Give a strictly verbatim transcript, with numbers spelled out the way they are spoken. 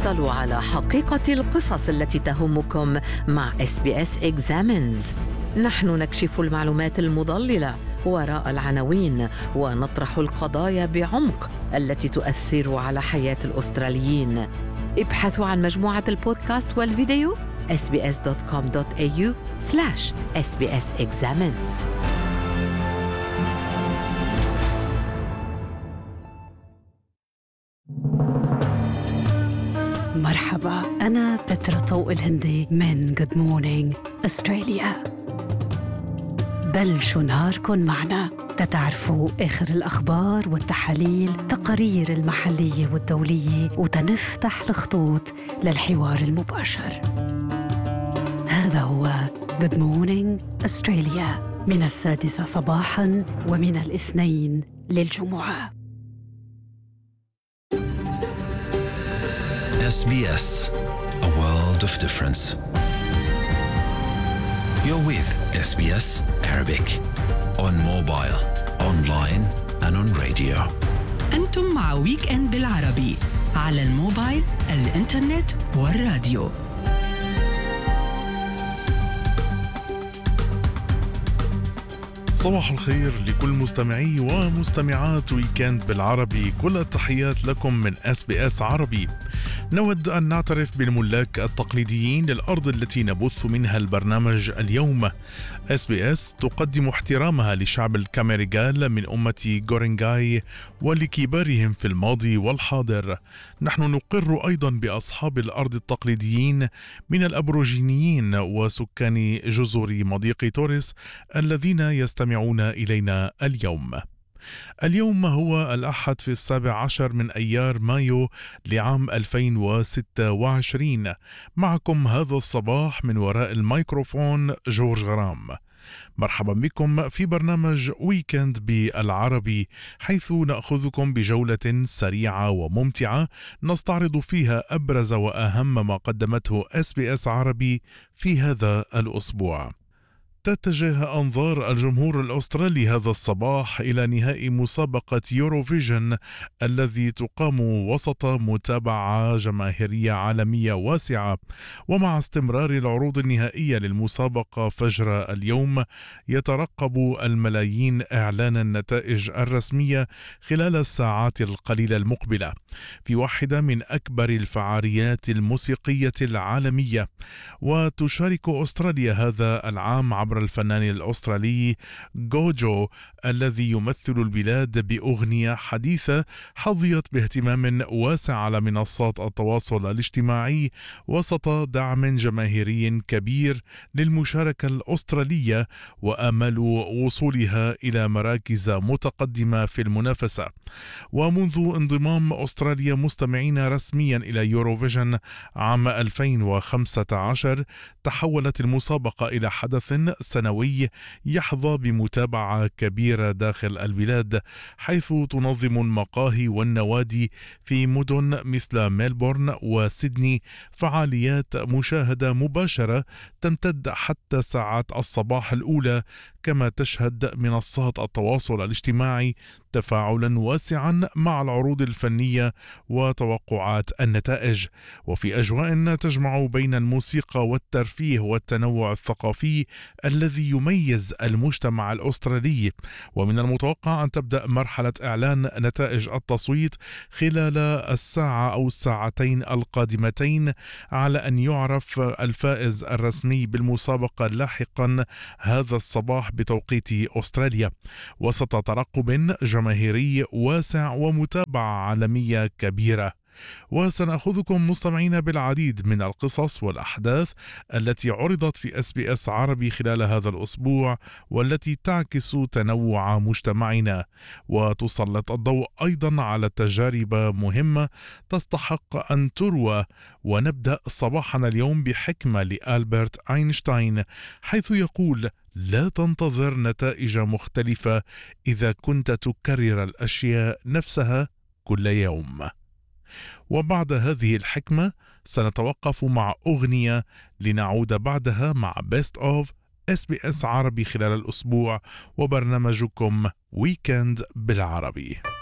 تحصلوا على حقيقة القصص التي تهمكم مع إس بي إس Examines. نحن نكشف المعلومات المضللة وراء العناوين ونطرح القضايا بعمق التي تؤثر على حياة الأستراليين. ابحثوا عن مجموعة البودكاست والفيديو إس بي إس دوت كوم دوت إيه يو سلاش إس بي إس Examines. مرحبا، أنا بترا طوق الهندي من Good Morning أستراليا. بلشوا نهاركن معنا تتعرفوا آخر الأخبار والتحاليل، تقارير المحلية والدولية، وتنفتح الخطوط للحوار المباشر. هذا هو Good Morning أستراليا من السادسة صباحاً ومن الاثنين للجمعة. إس بي إس, a world of difference. You're with إس بي إس Arabic on mobile, online and on radio. أنتم مع ويك إند بالعربي على الموبايل، الإنترنت والراديو. صباح الخير لكل مستمعي ومستمعات ويكند بالعربي. كل التحيات لكم من إس بي إس عربي. نود أن نعترف بالملاك التقليديين للأرض التي نبث منها البرنامج اليوم. إس بي إس تقدم احترامها لشعب الكاميريغال من أمة غورينغاي ولكبارهم في الماضي والحاضر. نحن نقر أيضا بأصحاب الأرض التقليديين من الأبروجينيين وسكان جزر مضيق توريس الذين يستمعون إلينا اليوم. اليوم هو الأحد في السابع عشر من أيار مايو لعام ألفين وستة وعشرين. معكم هذا الصباح من وراء الميكروفون جورج غرام. مرحبا بكم في برنامج ويكند بالعربي، حيث نأخذكم بجولة سريعة وممتعة نستعرض فيها أبرز وأهم ما قدمته إس بي إس عربي في هذا الأسبوع. تتجه أنظار الجمهور الأسترالي هذا الصباح إلى نهائي مسابقة يوروفيجن الذي تقام وسط متابعة جماهيرية عالمية واسعة. ومع استمرار العروض النهائية للمسابقة فجر اليوم، يترقب الملايين إعلان النتائج الرسمية خلال الساعات القليلة المقبلة في واحدة من أكبر الفعاليات الموسيقية العالمية. وتشارك أستراليا هذا العام عبر الفنان الأسترالي جوجو الذي يمثل البلاد بأغنية حديثة حظيت باهتمام واسع على منصات التواصل الاجتماعي وسط دعم جماهيري كبير للمشاركة الأسترالية وآمال وصولها إلى مراكز متقدمة في المنافسة. ومنذ انضمام أستراليا مستمعين رسميا إلى يوروفيجن عام ألفين وخمسة عشر، تحولت المسابقة إلى حدث سنوي يحظى بمتابعة كبيرة داخل البلاد، حيث تنظم المقاهي والنوادي في مدن مثل ميلبورن وسيدني فعاليات مشاهدة مباشرة تمتد حتى ساعات الصباح الأولى، كما تشهد منصات التواصل الاجتماعي تفاعلا واسعا مع العروض الفنية وتوقعات النتائج. وفي أجواء تجمع بين الموسيقى والترفيه والتنوع الثقافي الذي يميز المجتمع الأسترالي. ومن المتوقع أن تبدأ مرحلة إعلان نتائج التصويت خلال الساعة أو الساعتين القادمتين، على أن يعرف الفائز الرسمي بالمسابقة لاحقا هذا الصباح بتوقيت أستراليا، وسط ترقب جماهيري واسع ومتابعة عالمية كبيرة. وسنأخذكم مستمعين بالعديد من القصص والأحداث التي عرضت في إس بي إس عربي خلال هذا الأسبوع، والتي تعكس تنوع مجتمعنا وتسلط الضوء أيضا على تجارب مهمة تستحق أن تروى. ونبدأ صباحنا اليوم بحكمة لألبرت أينشتاين، حيث يقول: لا تنتظر نتائج مختلفة إذا كنت تكرر الأشياء نفسها كل يوم. وبعد هذه الحكمة سنتوقف مع أغنية لنعود بعدها مع Best of إس بي إس عربي خلال الأسبوع وبرنامجكم ويكند بالعربي.